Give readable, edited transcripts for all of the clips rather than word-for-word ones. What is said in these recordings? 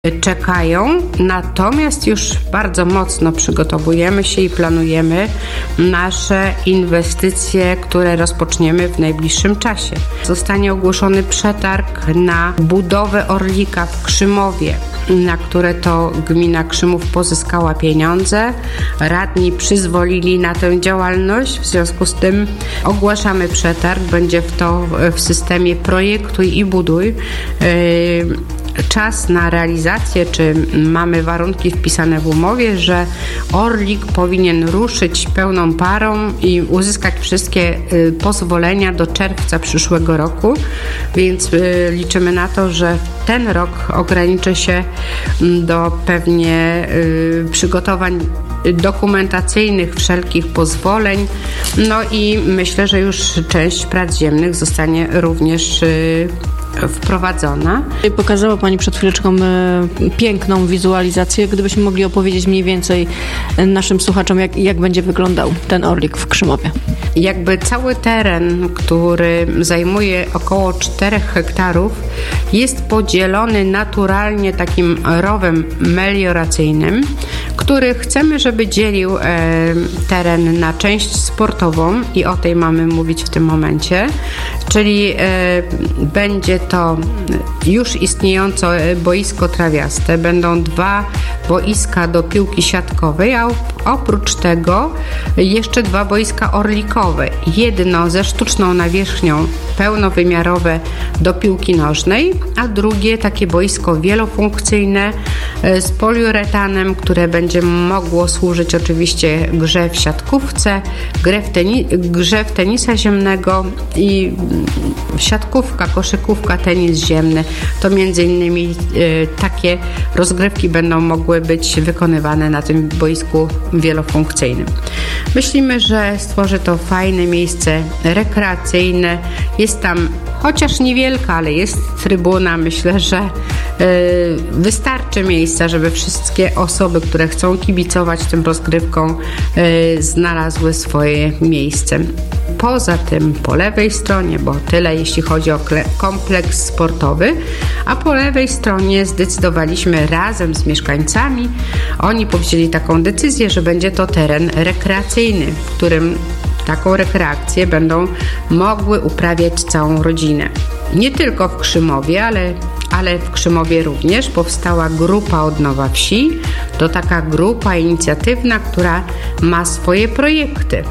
czekają, natomiast już bardzo mocno przygotowujemy się i planujemy nasze inwestycje, które rozpoczniemy w najbliższym czasie. Zostanie ogłoszony przetarg na budowę Orlika w Krzymowie, na które to gmina Krzymów pozyskała pieniądze. Radni przyzwolili na tę działalność, w związku z tym ogłaszamy przetarg. Będzie to w systemie projektuj i buduj. Czas na realizację, czy mamy warunki wpisane w umowie, że Orlik powinien ruszyć pełną parą i uzyskać wszystkie pozwolenia do czerwca przyszłego roku, więc liczymy na to, że ten rok ograniczy się do pewnie przygotowań dokumentacyjnych, wszelkich pozwoleń, no i myślę, że już część prac ziemnych zostanie również wprowadzona. Pokazała Pani przed chwileczką piękną wizualizację. Gdybyśmy mogli opowiedzieć mniej więcej naszym słuchaczom, jak będzie wyglądał ten Orlik w Krzymowie. Jakby cały teren, który zajmuje około 4 hektarów, jest podzielony naturalnie takim rowem melioracyjnym, który chcemy, żeby dzielił teren na część sportową i o tej mamy mówić w tym momencie, czyli będzie to już istniejące boisko trawiaste, będą 2 boiska do piłki siatkowej, a oprócz tego jeszcze 2 boiska orlikowe. Jedno ze sztuczną nawierzchnią, pełnowymiarowe do piłki nożnej, a drugie takie boisko wielofunkcyjne z poliuretanem, które będzie mogło służyć oczywiście grze w siatkówce, grze w tenisa ziemnego i siatkówka, koszykówka, tenis ziemny. To między innymi takie rozgrywki będą mogły być wykonywane na tym boisku wielofunkcyjnym. Myślimy, że stworzy to fajne miejsce rekreacyjne. Jest tam chociaż niewielka, ale jest trybuna. Myślę, że wystarczy miejsca, żeby wszystkie osoby, które chcą kibicować tym rozgrywkom, znalazły swoje miejsce. Poza tym po lewej stronie, bo tyle jeśli chodzi o kompleks sportowy, a po lewej stronie zdecydowaliśmy razem z mieszkańcami, oni powzięli taką decyzję, że będzie to teren rekreacyjny, w którym taką rekreację będą mogły uprawiać całą rodzinę. Nie tylko w Krzymowie, ale w Krzymowie również powstała grupa Odnowa Wsi. To taka grupa inicjatywna, która ma swoje projekty.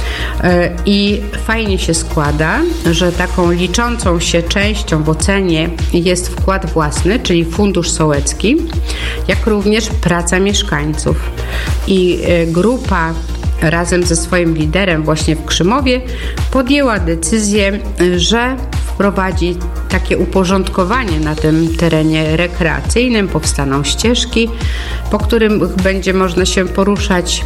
I fajnie się składa, że taką liczącą się częścią w ocenie jest wkład własny, czyli fundusz sołecki, jak również praca mieszkańców. I grupa razem ze swoim liderem właśnie w Krzymowie podjęła decyzję, że wprowadzi takie uporządkowanie na tym terenie rekreacyjnym. Powstaną ścieżki, po którym będzie można się poruszać,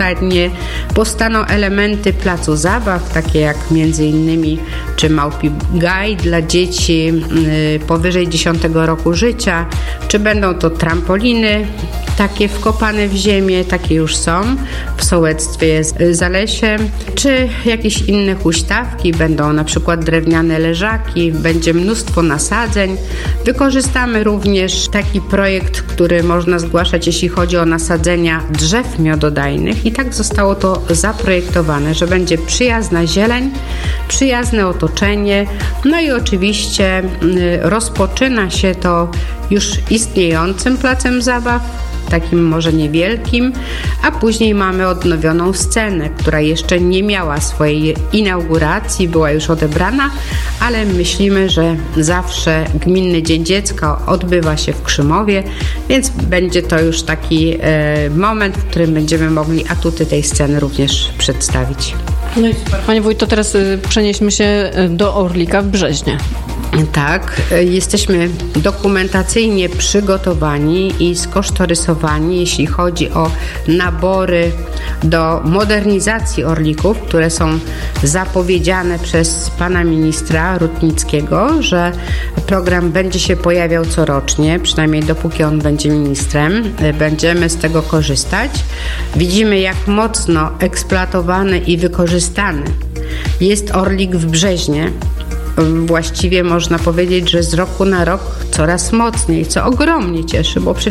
powstaną elementy placu zabaw, takie jak między innymi czy Małpi Gaj dla dzieci powyżej 10 roku życia, czy będą to trampoliny takie wkopane w ziemię, takie już są w sołectwie Zalesie, czy jakieś inne huśtawki, będą na przykład drewniane leżaki, będzie mnóstwo nasadzeń. Wykorzystamy również taki projekt, który można zgłaszać, jeśli chodzi o nasadzenia drzew miododajnych i tak zostało to zaprojektowane, że będzie przyjazna zieleń, przyjazne otoczenie, no i oczywiście rozpoczyna się to już istniejącym placem zabaw, takim może niewielkim, a później mamy odnowioną scenę, która jeszcze nie miała swojej inauguracji, była już odebrana, ale myślimy, że zawsze Gminny Dzień Dziecka odbywa się w Krzymowie, więc będzie to już taki moment, w którym będziemy mogli atuty tej sceny również przedstawić. No i super. Panie wójt, to teraz przenieśmy się do Orlika w Brzeźnie. Tak, jesteśmy dokumentacyjnie przygotowani i skosztorysowani, jeśli chodzi o nabory do modernizacji Orlików, które są zapowiedziane przez pana ministra Rutnickiego, że program będzie się pojawiał corocznie, przynajmniej dopóki on będzie ministrem. Będziemy z tego korzystać. Widzimy, jak mocno eksploatowany i wykorzystany jest Orlik w Brzeźnie. Właściwie można powiedzieć, że z roku na rok coraz mocniej, co ogromnie cieszy, bo przecież